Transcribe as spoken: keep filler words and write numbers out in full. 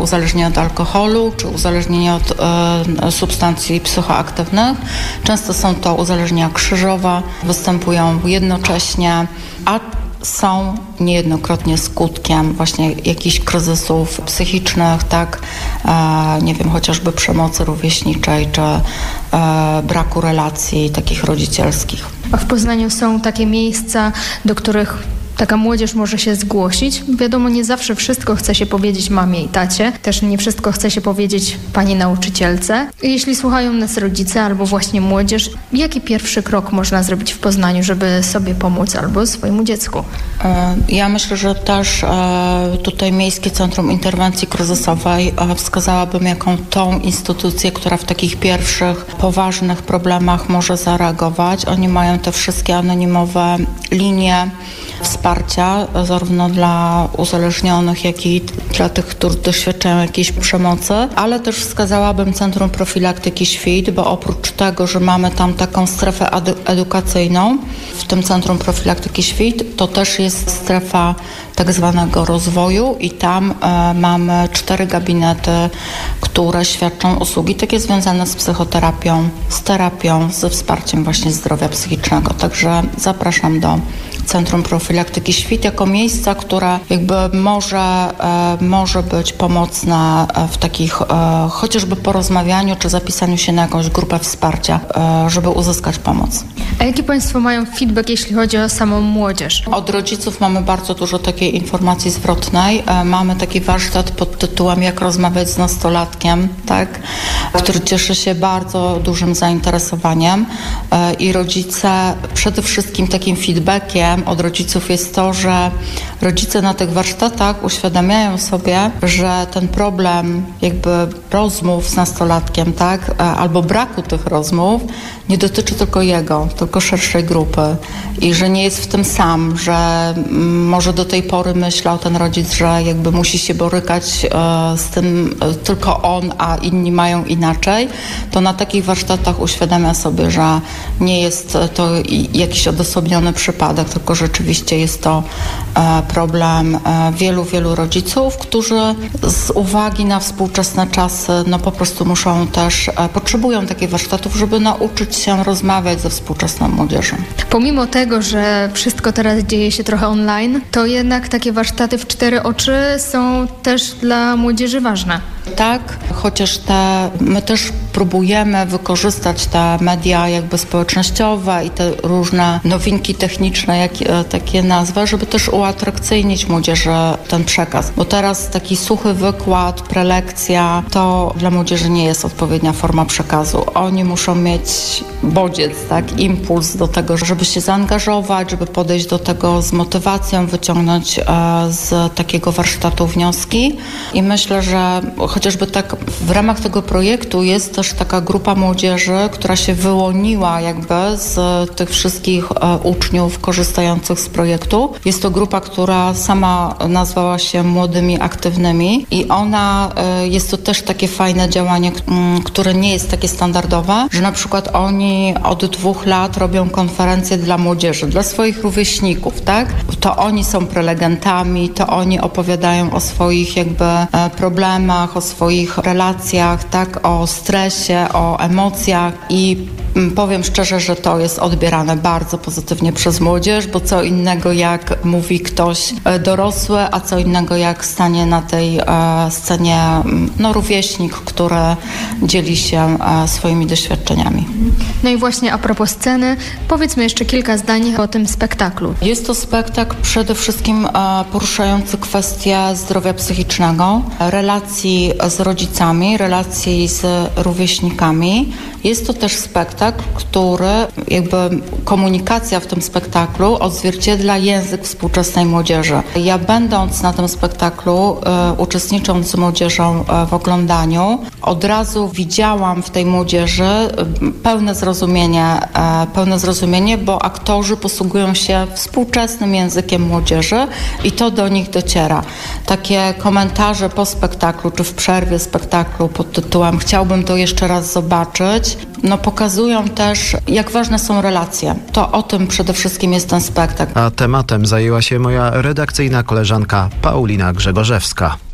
uzależnienie od alkoholu czy uzależnienie od e, substancji psychoaktywnych. Często są to uzależnienia krzyżowe, występują jednocześnie, a są niejednokrotnie skutkiem właśnie jakichś kryzysów psychicznych, tak, e, nie wiem, chociażby przemocy rówieśniczej czy e, braku relacji takich rodzicielskich. A w Poznaniu są takie miejsca, do których taka młodzież może się zgłosić? Wiadomo, nie zawsze wszystko chce się powiedzieć mamie i tacie. Też nie wszystko chce się powiedzieć pani nauczycielce. Jeśli słuchają nas rodzice albo właśnie młodzież, jaki pierwszy krok można zrobić w Poznaniu, żeby sobie pomóc albo swojemu dziecku? Ja myślę, że też tutaj Miejskie Centrum Interwencji Kryzysowej wskazałabym jaką tą instytucję, która w takich pierwszych, poważnych problemach może zareagować. Oni mają te wszystkie anonimowe linie wsparcia, zarówno dla uzależnionych, jak i dla tych, którzy doświadczają jakiejś przemocy, ale też wskazałabym Centrum Profilaktyki Świt, bo oprócz tego, że mamy tam taką strefę edu- edukacyjną w tym Centrum Profilaktyki Świt, to też jest strefa tak zwanego rozwoju i tam e, mamy cztery gabinety, które świadczą usługi takie związane z psychoterapią, z terapią, ze wsparciem właśnie zdrowia psychicznego. Także zapraszam do Centrum Profilaktyki Świt jako miejsca, które jakby może, e, może być pomocne w takich e, chociażby porozmawianiu czy zapisaniu się na jakąś grupę wsparcia, e, żeby uzyskać pomoc. A jaki Państwo mają feedback, jeśli chodzi o samą młodzież? Od rodziców mamy bardzo dużo takiej informacji zwrotnej. E, mamy taki warsztat pod tytułem Jak rozmawiać z nastolatkiem, tak, który cieszy się bardzo dużym zainteresowaniem e, i rodzice przede wszystkim takim feedbackiem od rodziców jest to, że rodzice na tych warsztatach uświadamiają sobie, że ten problem jakby rozmów z nastolatkiem, tak, albo braku tych rozmów nie dotyczy tylko jego, tylko szerszej grupy i że nie jest w tym sam, że może do tej pory myślał ten rodzic, że jakby musi się borykać z tym tylko on, a inni mają inaczej, to na takich warsztatach uświadamia sobie, że nie jest to jakiś odosobniony przypadek, tylko rzeczywiście jest to problem wielu, wielu rodziców, którzy z uwagi na współczesne czasy no po prostu muszą też, potrzebują takich warsztatów, żeby nauczyć się rozmawiać ze współczesną młodzieżą. Pomimo tego, że wszystko teraz dzieje się trochę online, to jednak takie warsztaty w cztery oczy są też dla młodzieży ważne. Tak, chociaż te, my też próbujemy wykorzystać te media jakby społecznościowe i te różne nowinki techniczne, jak takie nazwę, żeby też uatrakcyjnić młodzieży ten przekaz. Bo teraz taki suchy wykład, prelekcja, to dla młodzieży nie jest odpowiednia forma przekazu. Oni muszą mieć bodziec, tak, impuls do tego, żeby się zaangażować, żeby podejść do tego z motywacją, wyciągnąć e, z takiego warsztatu wnioski i myślę, że chociażby tak w ramach tego projektu jest też taka grupa młodzieży, która się wyłoniła jakby z tych wszystkich e, uczniów korzystających z projektu. Jest to grupa, która sama nazwała się Młodymi Aktywnymi i ona, e, jest to też takie fajne działanie, k- m, które nie jest takie standardowe, że na przykład oni od dwóch lat robią konferencje dla młodzieży, dla swoich rówieśników, tak? To oni są prelegentami, to oni opowiadają o swoich jakby e, problemach, o swoich relacjach, tak, o stresie, o emocjach i powiem szczerze, że to jest odbierane bardzo pozytywnie przez młodzież, bo co innego jak mówi ktoś dorosły, a co innego jak stanie na tej e, scenie no, rówieśnik, który dzieli się e, swoimi doświadczeniami. No i właśnie a propos sceny, powiedzmy jeszcze kilka zdań o tym spektaklu. Jest to spektakl przede wszystkim e, poruszający kwestię zdrowia psychicznego, relacji z rodzicami, relacji z rówieśnikami. Jest to też spektakl, który jakby komunikacja w tym spektaklu odzwierciedla język współczesnej młodzieży. Ja będąc na tym spektaklu, e, uczestnicząc z młodzieżą e, w oglądaniu, od razu widziałam w tej młodzieży pełne zrozumienie, e, pełne zrozumienie, bo aktorzy posługują się współczesnym językiem młodzieży i to do nich dociera. Takie komentarze po spektaklu, czy w przerwie spektaklu pod tytułem chciałbym to jeszcze raz zobaczyć, no pokazują też, jak ważne są relacje. To o tym przede wszystkim jest ten spektakl. A tematem zajęła się moja redakcyjna koleżanka Paulina Grzegorzewska.